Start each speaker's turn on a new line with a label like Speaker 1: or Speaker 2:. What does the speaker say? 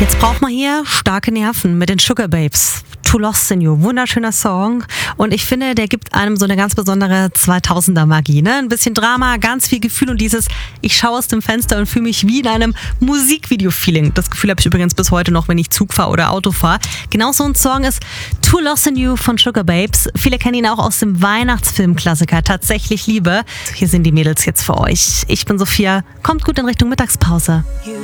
Speaker 1: Jetzt braucht man hier starke Nerven mit den Sugar Babes. Too Lost in You, wunderschöner Song. Und ich finde, der gibt einem so eine ganz besondere 2000er-Magie. Ne? Ein bisschen Drama, ganz viel Gefühl und dieses, ich schaue aus dem Fenster und fühle mich wie in einem Musikvideo-Feeling. Das Gefühl habe ich übrigens bis heute noch, wenn ich Zug fahre oder Auto fahre. Genau so ein Song ist Too Lost in You von Sugar Babes. Viele kennen ihn auch aus dem Weihnachtsfilm-Klassiker Tatsächlich Liebe. Hier sind die Mädels jetzt für euch. Ich bin Sophia. Kommt gut in Richtung Mittagspause.